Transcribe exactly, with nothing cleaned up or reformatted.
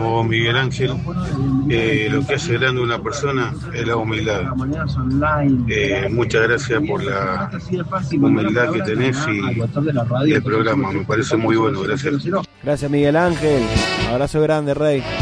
como Miguel Ángel, eh, lo que hace grande a una persona es la humildad. Eh, muchas gracias por la humildad que tenés y, y el programa, me parece muy bueno, gracias. Gracias, Miguel Ángel, abrazo grande, Rey.